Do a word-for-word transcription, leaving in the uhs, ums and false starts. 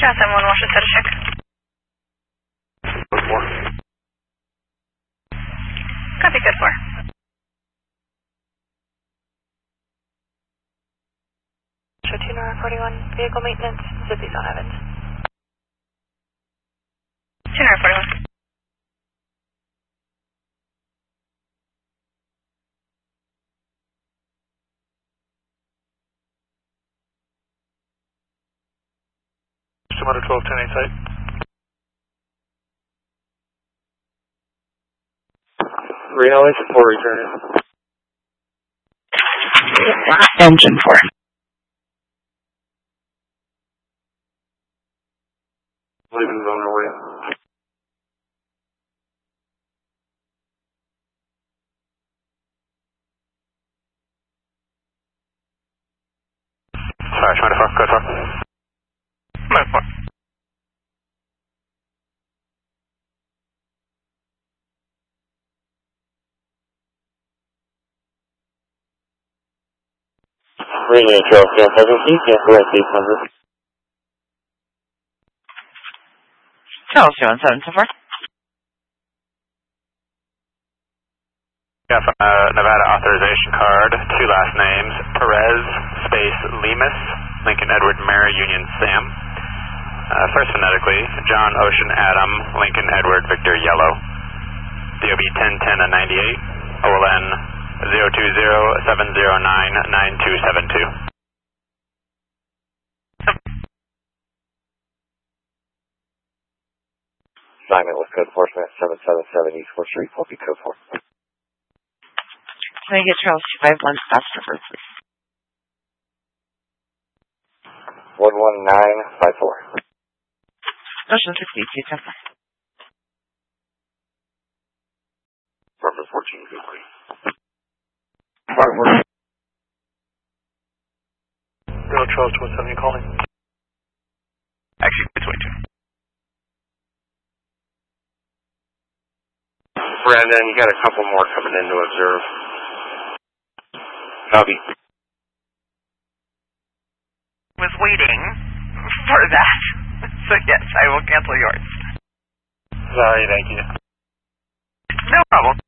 John seven one one should set a check. Code four. Copy, code four. Show two nine forty-one, vehicle maintenance, Zippy's on Evans. two nine forty-one. two twelve ten eight site. Reno engine four returning. Engine four. Leaving zone away. Sorry, twenty-four, code four. twenty-four. Radio Trail Scan seventeen, can't correct eight hundred. Charles seven seven so far. Yeah, uh, Nevada authorization card, two last names, Perez, space, Lemus, Lincoln Edward Mary Union Sam. Uh, first phonetically, John Ocean Adam, Lincoln Edward Victor Yellow. D O B ten ten ninety-eight, O L N zero two zero seven zero nine nine two seven two. Assignment with code enforcement seven seven seven East fourth Street, copy code four. Can I get Charles two five one stop server, please? one one nine five four. Ocean sixty-two, ten four. Number fourteen, good morning. Forward. Real Charles two one seven, you calling? Actually, it's way too. Brandon, you got a couple more coming in to observe. Copy. Was waiting for that. So yes, I will cancel yours. Sorry, thank you. No problem.